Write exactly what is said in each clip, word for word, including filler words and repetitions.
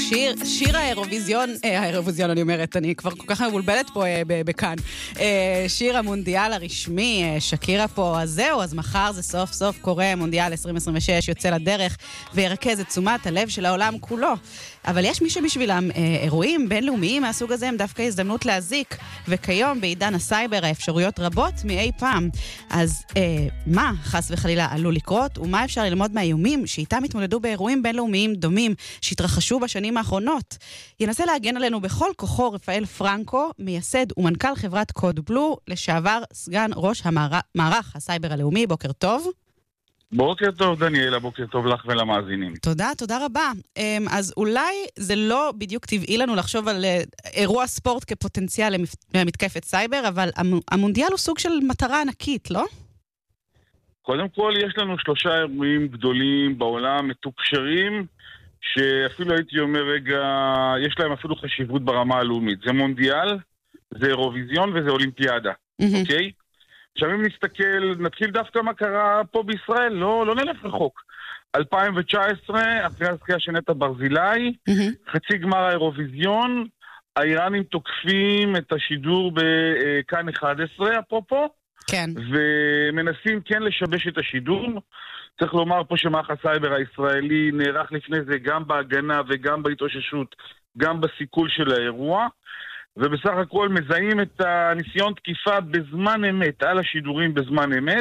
שיר, שיר האירוויזיון, אה, האירוויזיון אני אומרת, אני כבר כל כך מבולבלת פה אה, בכאן. אה, שיר המונדיאל הרשמי, אה, שקירה פה, אז זהו, אז מחר זה סוף סוף קורה, מונדיאל עשרים עשרים ושש יוצא לדרך, וירכז את תשומת הלב של העולם כולו. אבל יש מי שבשבילם אה, אירועים בינלאומיים מהסוג הזה הם דווקא הזדמנות להזיק, וכיום בעידן הסייבר האפשרויות רבות מאי פעם. אז אה, מה חס וחלילה עלול לקרות, ומה אפשר ללמוד מהאיומים שאיתם התמודדו באירועים בינלאומיים דומים שהתרחשו בשנים האחרונות? ינסה להגן עלינו בכל כוחו רפאל פרנקו, מייסד ומנכ"ל חברת קוד בלו, לשעבר סגן ראש המערך הסייבר הלאומי. בוקר טוב. בוקר טוב דניאלה, בוקר טוב לך ולמאזינים. תודה, תודה רבה. אז אולי זה לא בדיוק טבעי לנו לחשוב על אירוע ספורט כפוטנציאל למתקפת סייבר, אבל המונדיאל הוא סוג של מטרה ענקית, לא? קודם כל יש לנו שלושה אירועים גדולים בעולם, מתוקשרים, שאפילו הייתי אומר רגע, יש להם אפילו חשיבות ברמה הלאומית. זה מונדיאל, זה אירוויזיון וזה אולימפיאדה, אוקיי? עכשיו אם נסתכל, נתחיל דווקא מה קרה פה בישראל, לא, לא נלך רחוק. אלפיים תשע עשרה, אחרי הזכייה של נטע ברזילי, חצי גמר האירוויזיון, האיראנים תוקפים את השידור בכאן אחת עשרה, אפרופו, כן. ומנסים כן לשבש את השידור. צריך לומר פה שמערך הסייבר הישראלי נערך לפני זה גם בהגנה וגם בהתאוששות, גם בסיכול של האירוע, ובסך הכל מזהים את הניסיון תקיפה בזמן אמת, על השידורים בזמן אמת,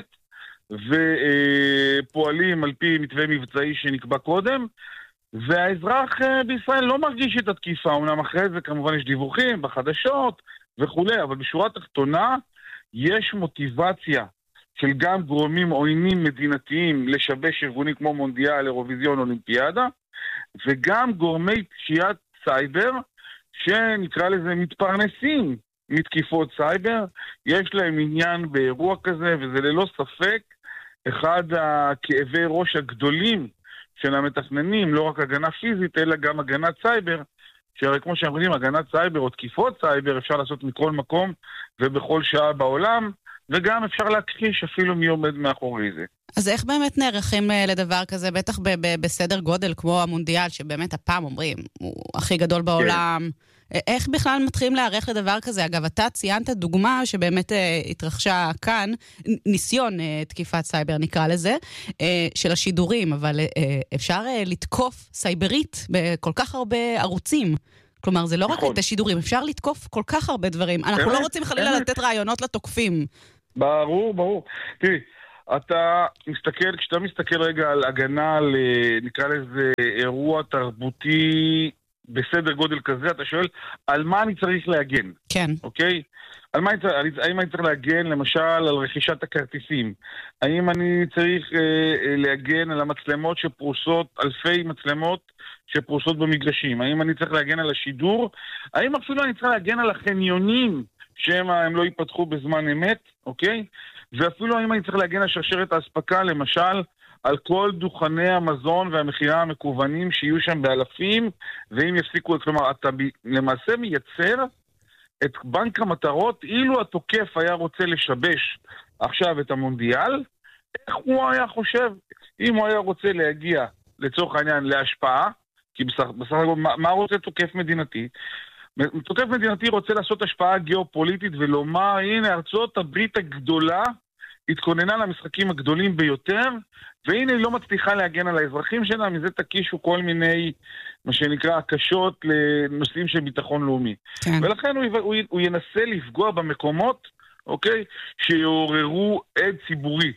ופועלים על פי מתווה מבצעי שנקבע קודם, והאזרח בישראל לא מרגיש את התקיפה, אומנם אחרי זה כמובן יש דיווחים בחדשות וכו', אבל בשורה התחתונה יש מוטיבציה של גם גורמים עוינים מדינתיים לשבש ארגונים כמו מונדיאל, אירוויזיון, אולימפיאדה, וגם גורמי פשיעת סייבר, שנקרא לזה מתפרנסים מתקיפות סייבר, יש להם עניין באירוע כזה, וזה ללא ספק אחד הכאבי ראש הגדולים של המתכננים, לא רק הגנה פיזית, אלא גם הגנת סייבר, שהרי כמו שאנחנו יודעים, הגנת סייבר או תקיפות סייבר אפשר לעשות מכל מקום ובכל שעה בעולם, וגם אפשר להכחיש אפילו מי עומד מאחורי זה. אז איך באמת נערכים לדבר כזה, בטח ב- ב- בסדר גודל כמו המונדיאל, שבאמת הפעם אומרים, הוא הכי גדול בעולם, כן. איך בכלל מתחילים להיערך לדבר כזה? אגב, אתה ציינת דוגמה שבאמת אה, התרחשה כאן, ניסיון אה, תקיפת סייבר נקרא לזה, אה, של השידורים, אבל אה, אפשר אה, לתקוף סייברית בכל כך הרבה ערוצים. כלומר, זה לא רק את השידורים, אפשר לתקוף כל כך הרבה דברים. אנחנו לא רוצים חלילה לתת רעיונות לתוקפים. ברור, ברור. תראי, אתה מסתכל, כשאתה מסתכל רגע על הגנה, נקרא לזה אירוע תרבותי בסדר גודל כזה, אתה שואל, על מה אני צריך להגן? כן. אוקיי? על מה אני צריך, האם אני צריך להגן, למשל, על רכישת הכרטיסים? האם אני צריך אה, להגן על המצלמות שפרוסות, אלפי מצלמות שפרוסות במגרשים? האם אני צריך להגן על השידור? האם אפילו אני צריך להגן על החניונים שהם לא ייפתחו בזמן אמת, אוקיי? ואפילו האם אני צריך להגן על שרשרת האספקה, למשל, על כל דוכני המזון והמחירה המקוונים שיהיו שם באלפים, ואם יפסיקו, כלומר, אתה למעשה מייצר את בנק המטרות, אילו התוקף היה רוצה לשבש עכשיו את המונדיאל, איך הוא היה חושב? אם הוא היה רוצה להגיע לצורך העניין להשפעה, כי בסך, בסך הכל, מה, מה רוצה תוקף מדינתי? תוקף מדינתי רוצה לעשות השפעה גיאופוליטית ולומר, הנה ארצות הברית הגדולה התכוננה למשחקים הגדולים ביותר, והנה היא לא מצליחה להגן על האזרחים שלה, מזה תקישו כל מיני, מה שנקרא, הקשות לנושאים של ביטחון לאומי. כן. ולכן הוא, הוא, הוא ינסה לפגוע במקומות, אוקיי, שיעוררו עד ציבורי.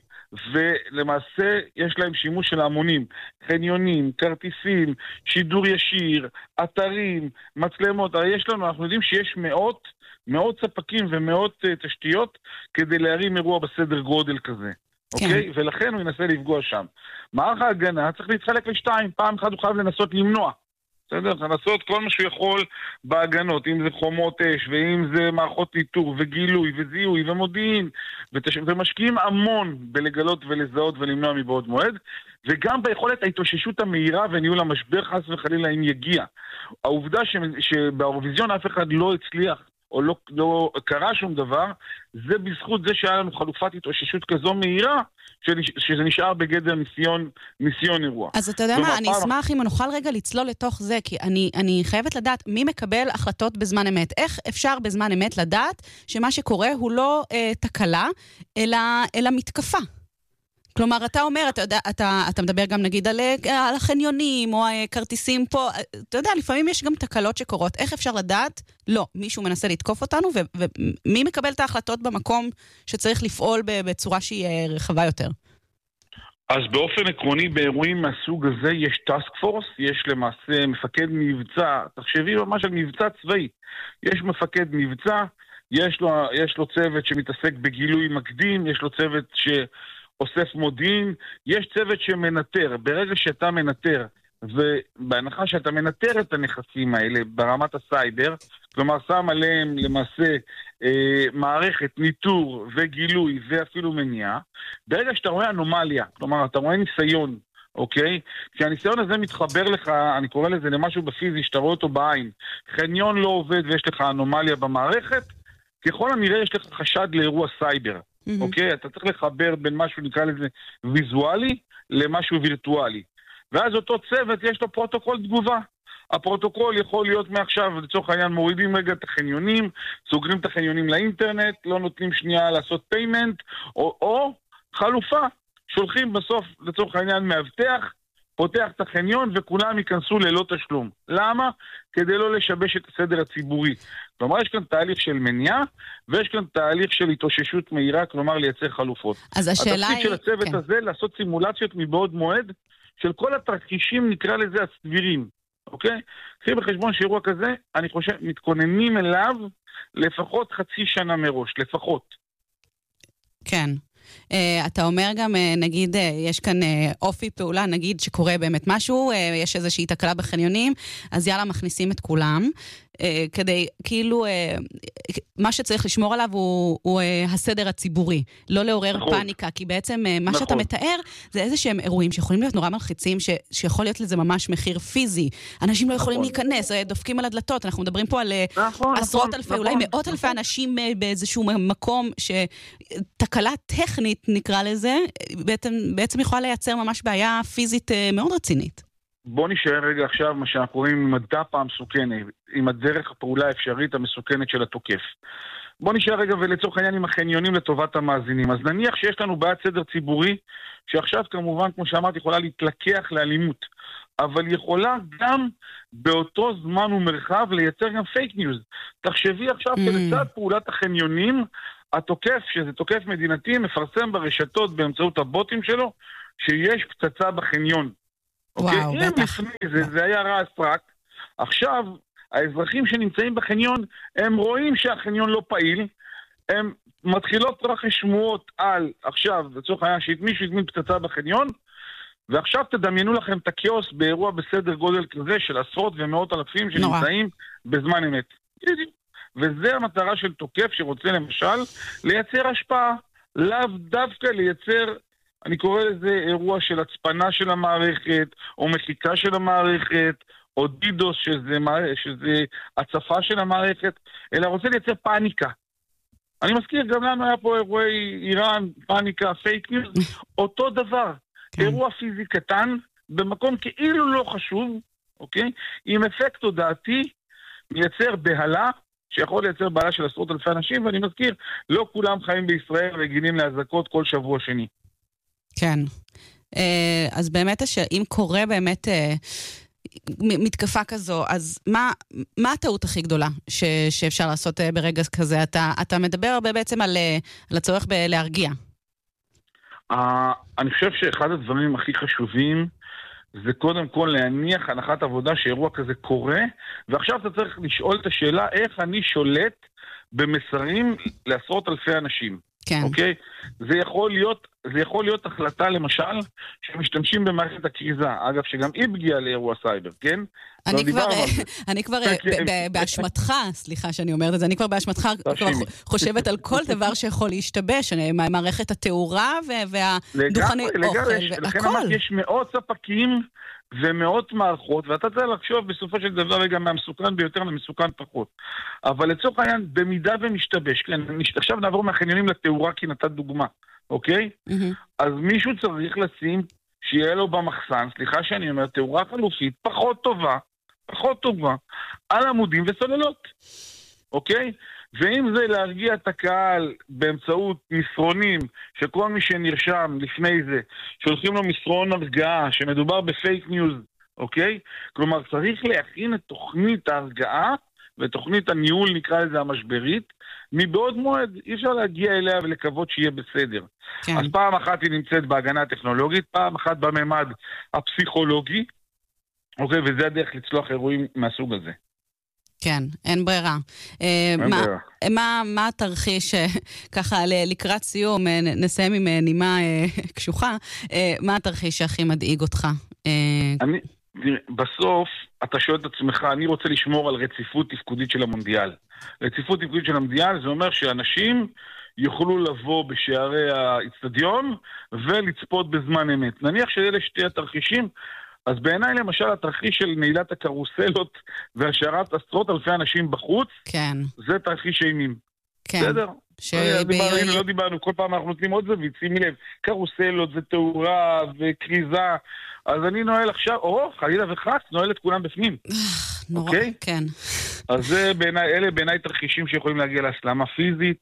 ולמעשה יש להם שימוש של המונים, חניונים, כרטיסים, שידור ישיר, אתרים, מצלמות. הרי יש לנו, אנחנו יודעים שיש מאות, מאות ספקים ומאות uh, תשתיות כדי להרים אירוע בסדר גודל כזה. כן. אוקיי? ולכן הוא ינסה לפגוע שם. מערך ההגנה צריך להתחלק לשתיים, פעם אחת הוא חייב לנסות למנוע. בסדר? לנסות כל מה שהוא יכול בהגנות, אם זה חומות אש, ואם זה מערכות ניטור, וגילוי, וזיהוי, ומודיעין, ותש... ומשקיעים המון בלגלות ולזהות ולמנוע מבעוד מועד, וגם ביכולת ההתאוששות המהירה וניהול המשבר חס וחלילה אם יגיע. העובדה ש... שבאירוויזיון אף אחד לא הצליח, או לא, לא קרה שום דבר, זה בזכות זה שהיה לנו חלופת התאוששות כזו מהירה, שזה נשאר בגדר ניסיון, ניסיון אירוע. אז אתה יודע מה, אני אשמח אם נוכל רגע לצלול לתוך זה, כי אני, אני חייבת לדעת מי מקבל החלטות בזמן אמת. איך אפשר בזמן אמת לדעת שמה שקורה הוא לא אה, תקלה, אלא, אלא מתקפה? כלומר, אתה אומר, אתה, יודע, אתה, אתה מדבר גם נגיד על, על החניונים, או כרטיסים פה, אתה יודע, לפעמים יש גם תקלות שקורות. איך אפשר לדעת? לא, מישהו מנסה לתקוף אותנו, ו, ומי מקבל את ההחלטות במקום שצריך לפעול בצורה שהיא רחבה יותר? אז באופן עקרוני, באירועים מהסוג הזה יש טאסק פורס, יש למעשה מפקד מבצע, תחשבי ממש על מבצע צבאי. יש מפקד מבצע, יש לו, יש לו צוות שמתעסק בגילוי מקדים, יש לו צוות ש... אוסף מודיעין, יש צוות שמנטר. ברגע שאתה מנטר, ובהנחה שאתה מנטר את הנכסים האלה ברמת הסייבר, כלומר שם עליהם למעשה אה, מערכת ניטור וגילוי ואפילו מניעה, ברגע שאתה רואה אנומליה, כלומר אתה רואה ניסיון, אוקיי? כשהניסיון הזה מתחבר לך, אני קורא לזה למשהו בפיזי, שאתה רואה אותו בעין, חניון לא עובד ויש לך אנומליה במערכת, ככל הנראה יש לך חשד לאירוע סייבר. אוקיי? אתה צריך לחבר בין משהו, נקרא לזה, ויזואלי, למשהו וירטואלי. ואז אותו צוות, יש לו פרוטוקול תגובה. הפרוטוקול יכול להיות מעכשיו, לצורך העניין, מורידים רגע את החניונים, סוגרים את החניונים לאינטרנט, לא נותנים שנייה לעשות פיימנט, או, או חלופה, שולחים בסוף, לצורך העניין, מאבטח, פותח את החניון וכולם ייכנסו ללא תשלום. למה? כדי לא לשבש את הסדר הציבורי. כלומר, יש כאן תהליך של מניעה, ויש כאן תהליך של התאוששות מהירה, כלומר לייצר חלופות. אז השאלה היא... התפקיד של הצוות כן. הזה, לעשות סימולציות מבעוד מועד, של כל התרחישים, נקרא לזה הסבירים. אוקיי? קחי בחשבון שאירוע כזה, אני חושב, מתכוננים אליו לפחות חצי שנה מראש, לפחות. כן. Uh, אתה אומר גם, uh, נגיד, uh, יש כאן uh, אופי פעולה, נגיד שקורה באמת משהו, uh, יש איזושהי תקלה בחניונים, אז יאללה, מכניסים את כולם, uh, כדי, כאילו, uh, מה שצריך לשמור עליו הוא, הוא uh, הסדר הציבורי, לא לעורר נכון. פאניקה, כי בעצם uh, מה נכון. שאתה מתאר, זה איזה שהם אירועים שיכולים להיות נורא מלחיצים, ש, שיכול להיות לזה ממש מחיר פיזי, אנשים לא יכולים נכון. להיכנס, דופקים על הדלתות, אנחנו מדברים פה על נכון, עשרות נכון, אלפי, נכון, אולי מאות נכון. אלפי אנשים uh, באיזשהו מקום, שתקלה טכנית, נקרא לזה, בעצם, בעצם יכולה לייצר ממש בעיה פיזית מאוד רצינית. בוא נשאר רגע עכשיו מה שאנחנו קוראים עם הדאפה המסוכנת, עם הדרך הפעולה האפשרית המסוכנת של התוקף. בוא נשאר רגע ולצורך העניין עם החניונים לטובת המאזינים. אז נניח שיש לנו בעיית סדר ציבורי, שעכשיו כמובן, כמו שאמרתי, יכולה להתלקח לאלימות, אבל יכולה גם באותו זמן ומרחב לייצר גם פייק ניוז. תחשבי עכשיו mm. שלצד פעולת החניונים, התוקף, שזה תוקף מדינתי, מפרסם ברשתות באמצעות הבוטים שלו, שיש פצצה בחניון. וואו, אוקיי? בטח. זה, זה היה רע סרק. עכשיו, האזרחים שנמצאים בחניון, הם רואים שהחניון לא פעיל, הם מתחילות רחש שמועות על, עכשיו, לצורך העניין, שמישהו הזמין פצצה בחניון, ועכשיו תדמיינו לכם את הקיוס באירוע בסדר גודל כזה, של עשרות ומאות אלפים שנמצאים נורא. בזמן אמת. וזה המטרה של תוקף שרוצה למשל לייצר השפעה, לאו דווקא לייצר, אני קורא לזה אירוע של הצפנה של המערכת, או מחיקה של המערכת, או דידוס שזה, שזה הצפה של המערכת, אלא רוצה לייצר פאניקה. אני מזכיר, גם לנו היה פה אירועי איראן, פאניקה, פייק ניוז, אותו דבר. כן. אירוע פיזי קטן, במקום כאילו לא חשוב, אוקיי? עם אפקט תודעתי, מייצר בהלה, שיכול לייצר בעיה של עשרות אלפי אנשים, ואני מזכיר, לא כולם חיים בישראל רגילים להזעקות כל שבוע שני. כן. אז באמת, אם קורה באמת מתקפה כזו, אז מה, מה הטעות הכי גדולה ש, שאפשר לעשות ברגע כזה? אתה, אתה מדבר הרבה בעצם על, על הצורך בלהרגיע. Uh, אני חושב שאחד הדברים הכי חשובים זה קודם כל להניח הנחת עבודה שאירוע כזה קורה, ועכשיו אתה צריך לשאול את השאלה איך אני שולט במסרים לעשרות אלפי אנשים. כן. אוקיי? זה יכול להיות, זה יכול להיות החלטה למשל שמשתמשים במערכת הכריזה. אגב, שגם היא פגיעה לאירוע סייבר, כן? אני כבר, אני כבר באשמתך, סליחה שאני אומרת את זה, אני כבר באשמתך חושבת על כל דבר שיכול להשתבש, מערכת התאורה והדוכני אוכל, לכן אמרתי, יש מאות ספקים ומאות מערכות, ואתה צריך לחשוב בסופו של דבר רגע מהמסוכן ביותר למסוכן פחות. אבל לצורך העניין, במידה ומשתבש, כן, עכשיו נעבור מהחניונים לתאורה, כי נתת דוגמה, אוקיי? Mm-hmm. אז מישהו צריך לשים שיהיה לו במחסן, סליחה שאני אומר, תאורה חלופית פחות טובה, פחות טובה, על עמודים וסוללות, אוקיי? ואם זה להרגיע את הקהל באמצעות מסרונים, שכל מי שנרשם לפני זה, שולחים לו מסרון הרגעה, שמדובר בפייק ניוז, אוקיי? כלומר, צריך להכין את תוכנית ההרגעה, ותוכנית הניהול, נקרא לזה המשברית, מבעוד מועד, אי אפשר להגיע אליה ולקוות שיהיה בסדר. כן. אז פעם אחת היא נמצאת בהגנה הטכנולוגית, פעם אחת בממד הפסיכולוגי, אוקיי, וזה הדרך לצלוח אירועים מהסוג הזה. כן, אין ברירה. אין מה, ברירה. מה, מה התרחיש, ככה לקראת סיום, נסיים עם נימה קשוחה, מה התרחיש שהכי מדאיג אותך? אני, בסוף, אתה שואל את עצמך, אני רוצה לשמור על רציפות תפקודית של המונדיאל. רציפות תפקודית של המונדיאל, זה אומר שאנשים יוכלו לבוא בשערי האצטדיון ולצפות בזמן אמת. נניח שאלה שתי התרחישים, אז בעיניי למשל התרחיש של נעילת הקרוסלות והשארת עשרות אלפי אנשים בחוץ, כן. זה תרחיש אימים. כן. בסדר? ש... דיברנו, לא דיברנו, כל פעם אנחנו נותנים עוד זווית, שימי לב, קרוסלות זה תאורה וקריזה, אז אני נועל עכשיו, או חלילה וחס, נועל את כולם בפנים. נורא, אוקיי? כן. אז זה בעיניי, אלה בעיניי תרחישים שיכולים להגיע להסלמה פיזית,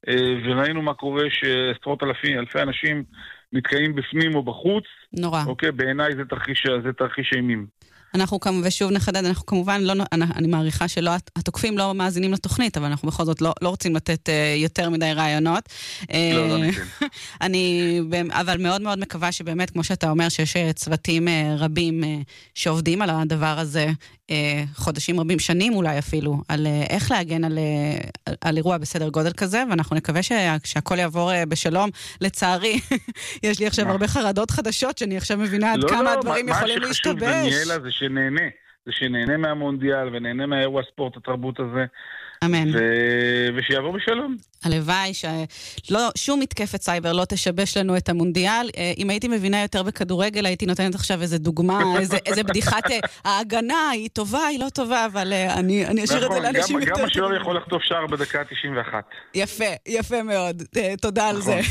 וראינו מה קורה שעשרות אלפי, אלפי אנשים מתקיים בפנים או בחוץ. נורא. אוקיי, בעיניי זה תרחיש, זה תרחיש אימים. אנחנו כמובן, ושוב נחדד, אנחנו כמובן לא, אני, אני מעריכה שלא, התוקפים לא מאזינים לתוכנית, אבל אנחנו בכל זאת לא, לא רוצים לתת uh, יותר מדי רעיונות. לא, לא ניתן. אני, אבל מאוד מאוד מקווה שבאמת, כמו שאתה אומר, שיש צוותים uh, רבים uh, שעובדים על הדבר הזה, uh, חודשים רבים, שנים אולי אפילו, על uh, איך להגן על, uh, על, על אירוע בסדר גודל כזה, ואנחנו נקווה שה, שהכל יעבור uh, בשלום. לצערי, יש לי עכשיו הרבה חרדות חדשות, שאני עכשיו מבינה עד לא, כמה לא, הדברים מה, יכולים מה להשתבש. דניאלה, זה שנהנה, זה שנהנה מהמונדיאל ונהנה מהאירוע הספורט, התרבות הזה. אמן. ו... ושיעבור בשלום. הלוואי שלא, שום מתקפת סייבר לא תשבש לנו את המונדיאל. אם הייתי מבינה יותר בכדורגל, הייתי נותנת עכשיו איזה דוגמה, איזה, איזה בדיחת ההגנה, היא טובה, היא לא טובה, אבל אני, אני אשאיר את זה לאנשים יותר. גם השוער יכול לחטוף שער בדקה תשעים ואחת. יפה, יפה מאוד. תודה על זה.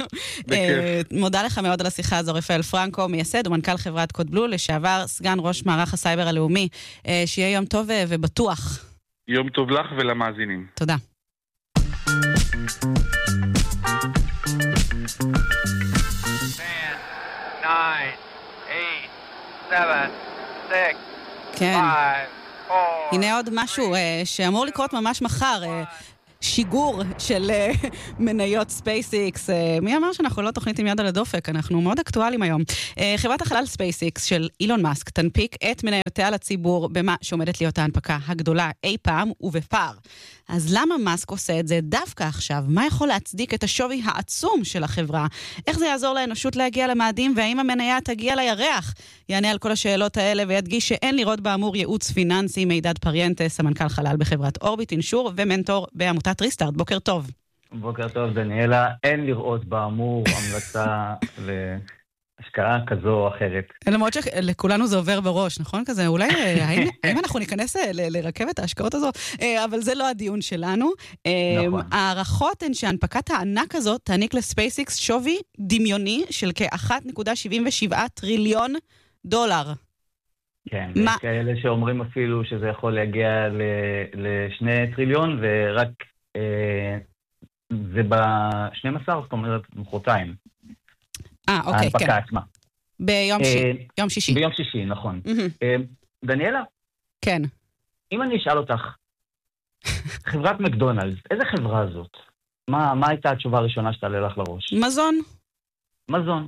מודה לך מאוד על השיחה הזו, רפאל פרנקו, מייסד ומנכ"ל חברת קוד בלו, לשעבר סגן ראש מערך הסייבר הלאומי. שיהיה יום טוב ובטוח. יום טוב לך ולמאזינים. תודה. כן. הנה עוד משהו שאמור לקרות ממש מחר. שיגור של מניות ספייסיקס. מי אמר שאנחנו לא תוכנית עם יד על הדופק? אנחנו מאוד אקטואליים היום. חברת החלל ספייסיקס של אילון מאסק תנפיק את מניותיה לציבור במה שעומדת להיות ההנפקה הגדולה אי פעם ובפער. אז למה מאסק עושה את זה דווקא עכשיו? מה יכול להצדיק את השווי העצום של החברה? איך זה יעזור לאנושות להגיע למאדים? והאם המניה תגיע לירח? יענה על כל השאלות האלה וידגיש שאין לראות באמור ייעוץ פיננסי. מידד פריינטס, המנכ"ל חלל בחברת אורביט אינשור ומנטור בעמותת ריסטארט. בוקר טוב. בוקר טוב, דניאלה. אין לראות באמור המלצה להשקעה כזו או אחרת. למרות שלכולנו זה עובר בראש, נכון? כזה, אולי, האם, האם אנחנו ניכנס ל- לרכבת ההשקעות הזו? אבל זה לא הדיון שלנו. נכון. הערכות הן שהנפקת הענק הזאת תעניק לספייסיקס שווי דמיוני של כ-אחת נקודה שבעים ושבעה טריליון דולר. כן, יש כאלה שאומרים אפילו שזה יכול להגיע לשני טריליון, ורק אה, זה ב-שנים עשר, זאת אומרת, מחרתיים. אה, אוקיי, כן. ההנפקה עצמה. ביום שישי. יום שישי. ביום שישי, נכון. דניאלה? כן. אם אני אשאל אותך, חברת מקדונלדס, איזה חברה זאת? מה, מה הייתה התשובה הראשונה שתעלה לך לראש? מזון. מזון.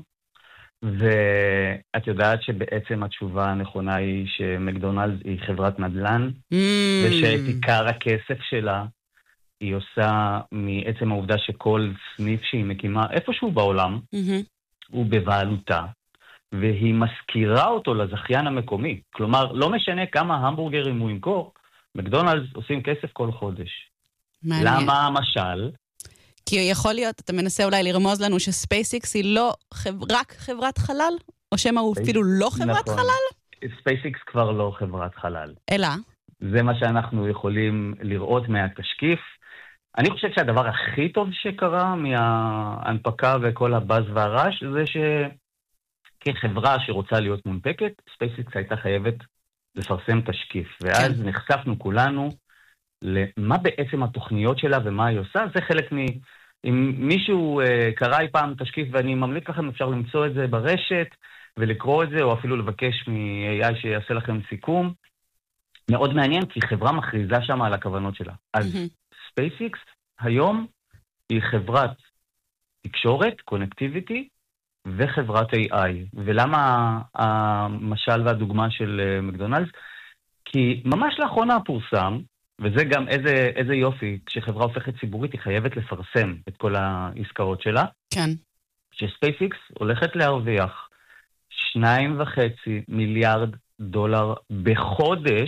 ואת יודעת שבעצם התשובה הנכונה היא שמקדונלדס היא חברת נדל"ן, mm. ושאת עיקר הכסף שלה היא עושה מעצם העובדה שכל סניף שהיא מקימה איפשהו בעולם, mm-hmm. הוא בבעלותה, והיא מזכירה אותו לזכיין המקומי. כלומר, לא משנה כמה המבורגרים הוא ימכור, מקדונלדס עושים כסף כל חודש. מעניין. למה המשל? כי יכול להיות, אתה מנסה אולי לרמוז לנו שספייסיקס היא לא חב... רק חברת חלל? או שמה הוא אפילו לא חברת נכון. חלל? ספייסיקס כבר לא חברת חלל. אלא? זה מה שאנחנו יכולים לראות מהתשקיף. אני חושב שהדבר הכי טוב שקרה מההנפקה וכל הבאז והרעש, זה שכחברה שרוצה להיות מונפקת, ספייסיקס הייתה חייבת לפרסם תשקיף. ואז כן. נחשפנו כולנו למה בעצם התוכניות שלה ומה היא עושה. זה חלק מ... אם מישהו uh, קרא אי פעם תשקיף, ואני ממליץ לכם, אפשר למצוא את זה ברשת, ולקרוא את זה, או אפילו לבקש מ-איי איי שיעשה לכם סיכום. מאוד מעניין, כי חברה מכריזה שם על הכוונות שלה. אז ספייסיקס היום היא חברת תקשורת, קונקטיביטי, וחברת איי איי. ולמה המשל והדוגמה של מקדונלדס? כי ממש לאחרונה פורסם, וזה גם איזה, איזה יופי, כשחברה הופכת ציבורית, היא חייבת לפרסם את כל העסקאות שלה. כן. שספייסיקס הולכת להרוויח שניים וחצי מיליארד דולר בחודש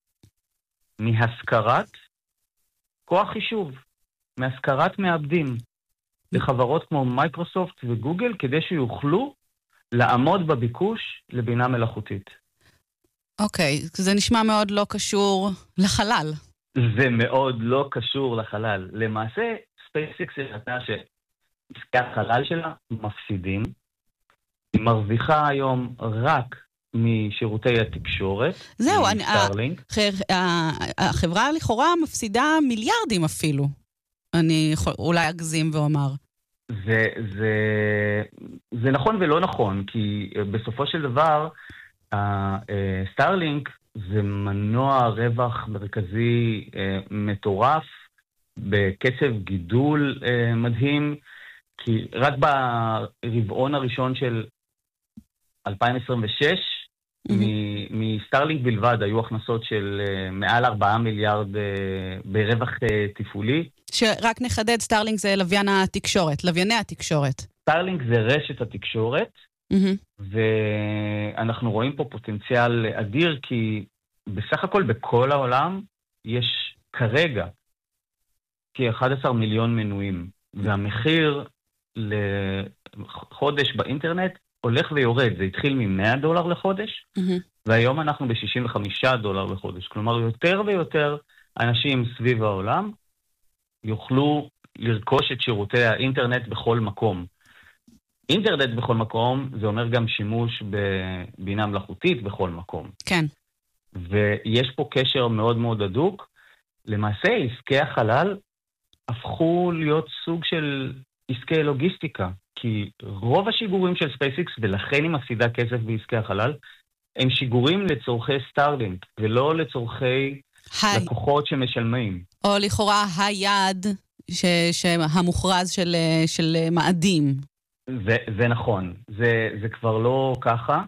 מהשכרת כוח חישוב, מהשכרת מעבדים לחברות כמו מייקרוסופט וגוגל, כדי שיוכלו לעמוד בביקוש לבינה מלאכותית. אוקיי, זה נשמע מאוד לא קשור לחלל. זה מאוד לא קשור לחלל. למעשה, ספייסיקס הראתה שעסקי החלל שלה מפסידים. היא מרוויחה היום רק משירותי התקשורת. זהו, אני, החברה לכאורה מפסידה מיליארדים אפילו. אני יכול, אולי אגזים ואומר. זה, זה, זה נכון ולא נכון, כי בסופו של דבר, סטארלינק זה מנוע רווח מרכזי מטורף, בקצב גידול מדהים, כי רק ברבעון הראשון של אלפיים עשרים ושש, מסטארלינק בלבד היו הכנסות של מעל ארבעה מיליארד ברווח תפעולי. שרק נחדד, סטארלינק זה לוויין התקשורת, לווייני התקשורת. סטארלינק זה רשת התקשורת, ואנחנו רואים פה פוטנציאל אדיר, כי בסך הכל בכל העולם יש כרגע כ-אחד עשר מיליון מנויים, והמחיר לחודש באינטרנט הולך ויורד. זה התחיל מ-מאה דולר לחודש, והיום אנחנו ב-שישים וחמישה דולר לחודש. כלומר, יותר ויותר אנשים סביב העולם יוכלו לרכוש את שירותי האינטרנט בכל מקום. אינטרנט בכל מקום, זה אומר גם שימוש בבינה מלאכותית בכל מקום. כן. ויש פה קשר מאוד מאוד הדוק. למעשה, עסקי החלל הפכו להיות סוג של עסקי לוגיסטיקה, כי רוב השיגורים של ספייסיקס, ולכן היא מפסידה כסף בעסקי החלל, הם שיגורים לצורכי סטארלינק, ולא לצורכי היי. לקוחות שמשלמים. או לכאורה היעד המוכרז של, של מאדים. זה, זה נכון, זה, זה כבר לא ככה,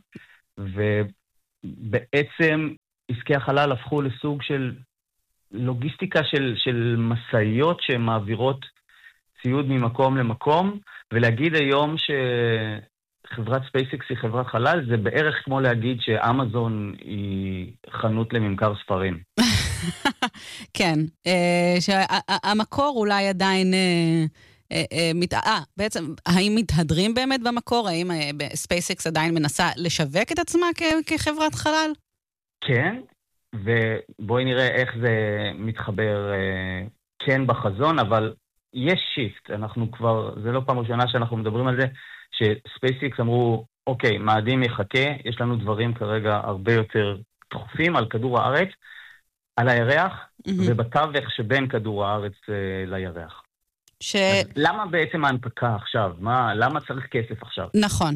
ובעצם עסקי החלל הפכו לסוג של לוגיסטיקה של, של מסעיות שמעבירות ציוד ממקום למקום, ולהגיד היום שחברת ספייסיקס היא חברת חלל, זה בערך כמו להגיד שאמזון היא חנות לממכר ספרים. כן, שהמקור אולי עדיין... אה, בעצם, האם מתהדרים באמת במקור? האם ספייסיקס עדיין מנסה לשווק את עצמה כחברת חלל? כן, ובואי נראה איך זה מתחבר כן בחזון, אבל יש שיפט. אנחנו כבר, זה לא פעם ראשונה שאנחנו מדברים על זה, שספייסיקס אמרו, אוקיי, מאדים יחכה, יש לנו דברים כרגע הרבה יותר דחופים על כדור הארץ, על הירח, ובתווך שבין כדור הארץ לירח. ש... למה בעצם ההנפקה עכשיו? מה, למה צריך כסף עכשיו? נכון.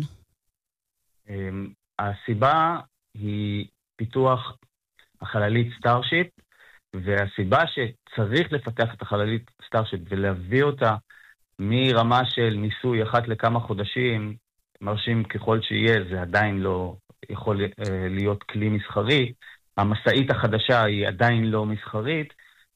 הסיבה היא פיתוח החללית סטארשיפ, והסיבה שצריך לפתח את החללית סטארשיפ ולהביא אותה מרמה של ניסוי אחת לכמה חודשים, מרשים ככל שיהיה, זה עדיין לא יכול להיות כלי מסחרי, המסעית החדשה היא עדיין לא מסחרית,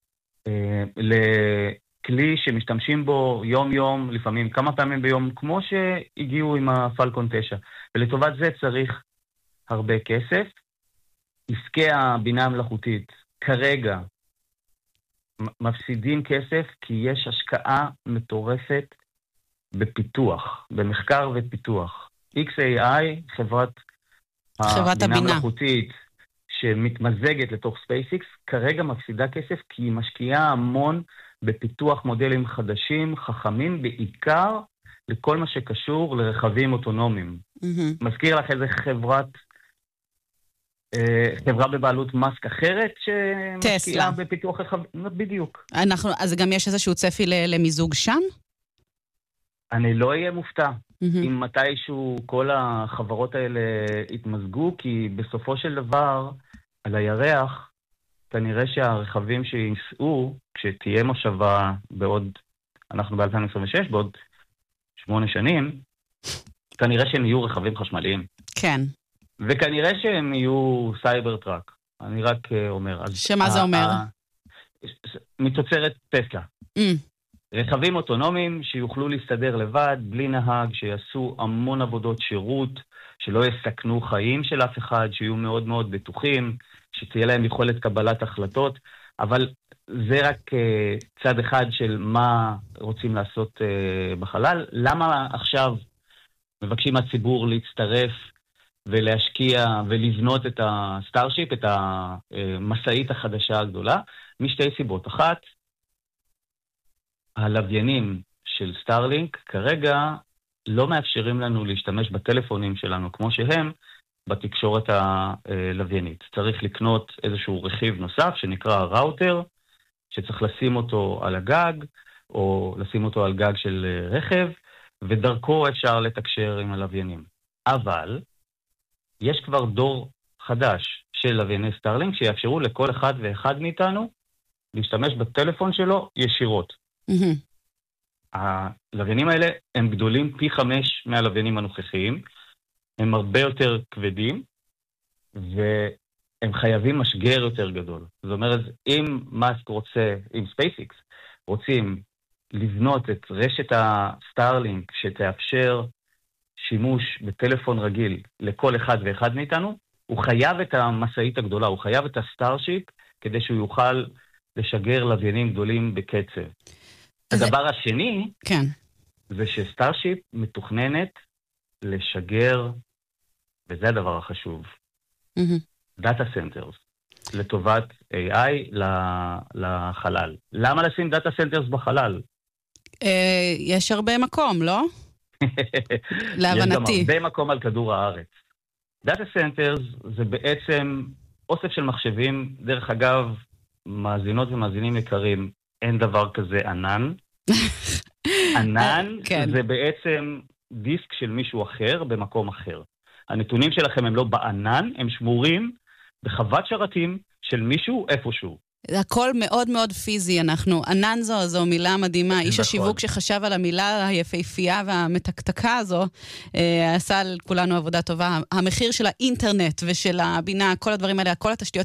לכלי שמשתמשים בו יום-יום, לפעמים כמה פעמים ביום, כמו שהגיעו עם הפלקון תשע. ולטובת זה צריך הרבה כסף. עסקי הבינה המלאכותית כרגע מפסידים כסף, כי יש השקעה מטורפת בפיתוח, במחקר ופיתוח. אקס איי איי, חברת חברת הבינה. הבינה מלאכותית שמתמזגת לתוך ספייסיקס, כרגע מפסידה כסף כי היא משקיעה המון בפיתוח מודלים חדשים, חכמים, בעיקר לכל מה שקשור לרכבים אוטונומיים. Mm-hmm. מזכיר לך איזה חברת, אה, חברה בבעלות מאסק אחרת שמשקיעה בפיתוח רכבים? בדיוק. אנחנו, אז גם יש איזשהו צפי למיזוג שם? אני לא אהיה מופתע. Mm-hmm. אם מתישהו כל החברות האלה יתמזגו, כי בסופו של דבר, על הירח, כנראה שהרכבים שיסעו, כשתהיה מושבה בעוד, אנחנו ב-אלפיים עשרים ושש, בעוד שמונה שנים, כנראה שהם יהיו רכבים חשמליים. כן. וכנראה שהם יהיו סייבר טראק. אני רק אומר. שמה זה אומר? מתוצרת טסלה. Mm. רכבים אוטונומיים שיוכלו להסתדר לבד, בלי נהג, שיעשו המון עבודות שירות, שלא יסכנו חיים של אף אחד, שיהיו מאוד מאוד בטוחים, שתהיה להם יכולת קבלת החלטות, אבל זה רק uh, צד אחד של מה רוצים לעשות uh, בחלל. למה עכשיו מבקשים מהציבור להצטרף ולהשקיע ולבנות את הסטארשיפ, את המסעית החדשה הגדולה? משתי סיבות. אחת, הלוויינים של סטארלינק כרגע לא מאפשרים לנו להשתמש בטלפונים שלנו כמו שהם בתקשורת הלוויינית. צריך לקנות איזשהו רכיב נוסף שנקרא ראוטר, שצריך לשים אותו על הגג, או לשים אותו על גג של רכב, ודרכו אפשר לתקשר עם הלוויינים. אבל יש כבר דור חדש של לווייני סטארלינק שיאפשרו לכל אחד ואחד מאיתנו להשתמש בטלפון שלו ישירות. Mm-hmm. הלוויינים האלה הם גדולים פי חמש מהלוויינים הנוכחיים, הם הרבה יותר כבדים, והם חייבים משגר יותר גדול. זאת אומרת, אם מאסק רוצה, אם ספייסיקס רוצים לבנות את רשת הסטארלינק שתאפשר שימוש בטלפון רגיל לכל אחד ואחד מאיתנו, הוא חייב את המסעית הגדולה, הוא חייב את הסטארשיפ כדי שהוא יוכל לשגר לוויינים גדולים בקצב. הדבר השני, כן. זה שסטארשיפ מתוכננת לשגר, וזה הדבר החשוב, דאטה סנטרס, לטובת איי איי לחלל. למה לשים דאטה סנטרס בחלל? יש הרבה מקום, לא? להבנתי. יש גם הרבה מקום על כדור הארץ. דאטה סנטרס זה בעצם אוסף של מחשבים, דרך אגב, מאזינות ומאזינים יקרים, אין דבר כזה ענן. ענן כן. זה בעצם דיסק של מישהו אחר במקום אחר. הנתונים שלכם הם לא בענן, הם שמורים בחוות שרתים של מישהו איפשהו. זה הכל מאוד מאוד פיזי, אנחנו, ענן זו, זו מילה מדהימה, איש השיווק שחשב על המילה היפהפייה והמתקתקה הזו, עשה על כולנו עבודה טובה, המחיר של האינטרנט ושל הבינה, כל הדברים האלה, כל התשתיות